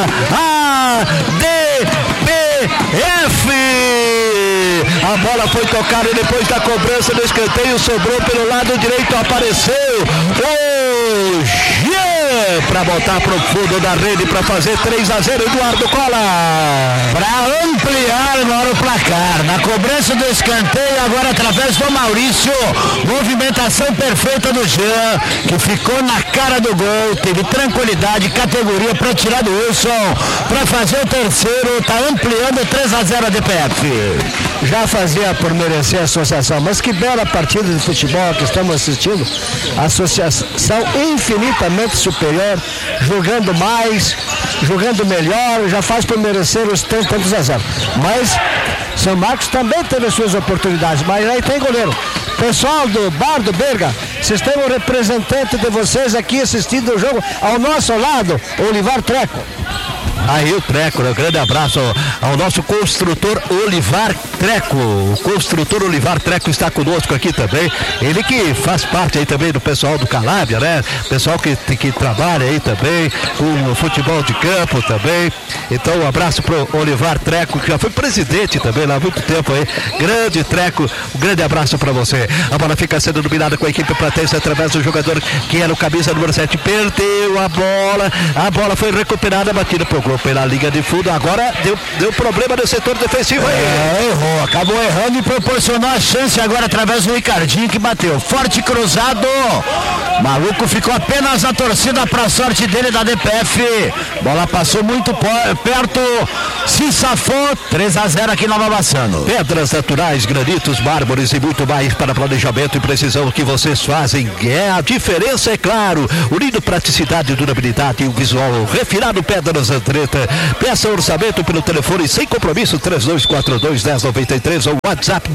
ADPF. A bola foi tocada e depois da cobrança do escanteio sobrou pelo lado direito, apareceu o Jean para botar pro fundo da rede para fazer 3-0, Eduardo Cola. Para ampliar agora o placar. Na cobrança do escanteio, agora através do Maurício, movimentação perfeita do Jean, que ficou na cara do gol, teve tranquilidade, categoria para tirar do Wilson, para fazer o terceiro, tá ampliando 3-0 a DPF. Já fazia por merecer a associação, mas que bela partida de futebol que estamos assistindo. Associação infinitamente superior, jogando mais, jogando melhor, já faz por merecer os tantos a 0. Mas São Marcos também teve suas oportunidades, mas aí tem goleiro. Pessoal do Bar do Berga, vocês têm um representante de vocês aqui assistindo o jogo ao nosso lado, Olivar Treco. Aí o Treco, né? Um grande abraço ao nosso construtor Olivar Treco. O construtor Olivar Treco está conosco aqui também. Ele que faz parte aí também do pessoal do Calábia, né? Pessoal que trabalha aí também com o futebol de campo também. Então um abraço pro Olivar Treco, que já foi presidente também lá há muito tempo aí. Grande Treco, um grande abraço para você. A bola fica sendo dominada com a equipe platense através do jogador que era o camisa número 7. Perdeu a bola foi recuperada, batida pro gol pela linha de fundo. Agora deu problema no setor defensivo aí. Errou, acabou errando e proporcionou a chance agora através do Ricardinho, que bateu forte, cruzado. Maluco ficou apenas na torcida para a sorte dele da DPF. Bola passou muito perto, se safou. 3-0 aqui na Nova Bassano. Pedras naturais, granitos, mármores e muito mais para planejamento e precisão que vocês fazem. A diferença, é claro, unindo praticidade e durabilidade e um visual refinado. Pedras Andretta. Peça orçamento pelo telefone sem compromisso 3242-1093 ou WhatsApp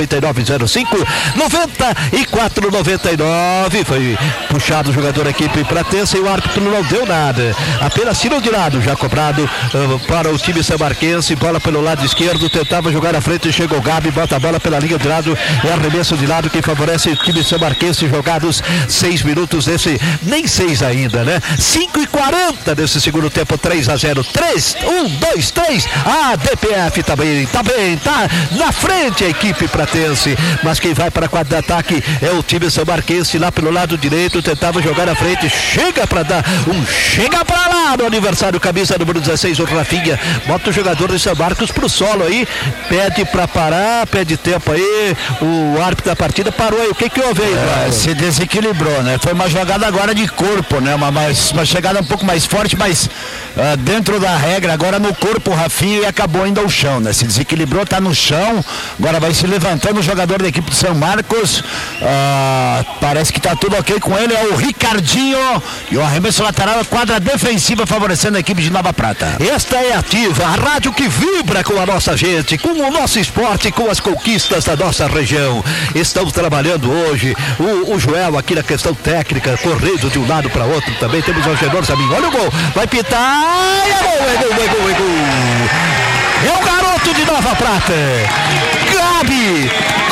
99905-9499. Foi puxado o jogador da equipe pratense e o árbitro não deu nada, apenas tirou de lado, já cobrado para o time samarquense. Bola pelo lado esquerdo, tentava jogar à frente, chegou o Gabi, bota a bola pela linha de lado, é arremesso de lado que favorece o time samarquense. Jogados 6 minutos desse, nem 6 ainda, né? 5:40 desse segundo tempo. 3-0, 3, 1, 2, 3. A DPF tá na frente a equipe pratense, mas quem vai para a quadra de ataque é o time samarquense. Lá pelo lado direito, tentava jogar à frente, chega para dar chega para lá no aniversário, camisa número 16, o Rafinha, bota o jogador de São Marcos pro solo aí, pede para parar, pede tempo aí, o árbitro da partida parou aí. O que houve aí? Se desequilibrou, né? Foi uma jogada agora de corpo, né? Uma chegada um pouco mais forte, mas dentro da regra, agora no corpo o Rafinha, e acabou indo ao chão, né? Se desequilibrou, tá no chão, agora vai se levantando o jogador da equipe de São Marcos. Parece que tá tudo ok com ele, é o Ricardinho, e o arremesso lateral, quadra defensiva favorecendo a equipe de Nova Prata. Esta é Ativa, a rádio que vibra com a nossa gente, com o nosso esporte, com as conquistas da nossa região. Estamos trabalhando hoje o Joel aqui na questão técnica, correndo de um lado para outro também. Temos o Algenor Saminho, olha o gol, vai pitar, é gol. É o garoto de Nova Prata, Gabi.